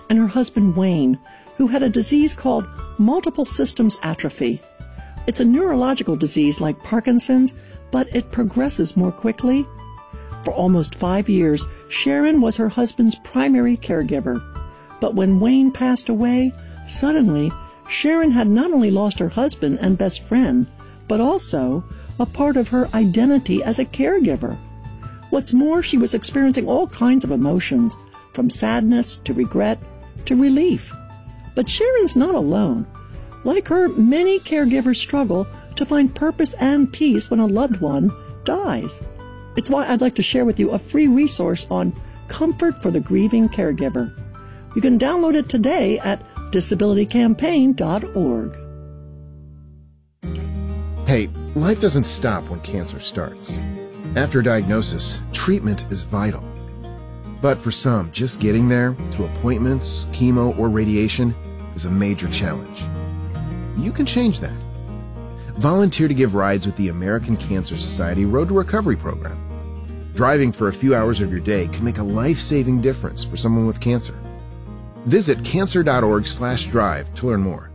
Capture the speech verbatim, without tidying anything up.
and her husband Wayne, who had a disease called multiple systems atrophy. It's a neurological disease like Parkinson's, but it progresses more quickly. For almost five years, Sharon was her husband's primary caregiver. But when Wayne passed away, suddenly, Sharon had not only lost her husband and best friend, but also a part of her identity as a caregiver. What's more, she was experiencing all kinds of emotions, from sadness to regret to relief. But Sharon's not alone. Like her, many caregivers struggle to find purpose and peace when a loved one dies. It's why I'd like to share with you a free resource on comfort for the grieving caregiver. You can download it today at disability campaign dot org. Hey, life doesn't stop when cancer starts. After diagnosis, treatment is vital. But for some, just getting there, to appointments, chemo, or radiation, is a major challenge. You can change that. Volunteer to give rides with the American Cancer Society Road to Recovery program. Driving for a few hours of your day can make a life-saving difference for someone with cancer. Visit cancer dot org slash drive to learn more.